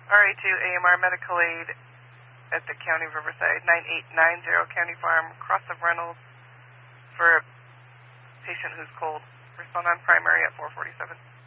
RA2 AMR medical aid at the County of Riverside, 9890 County Farm, cross of Reynolds, for a patient who's cold. Respond on primary at 447.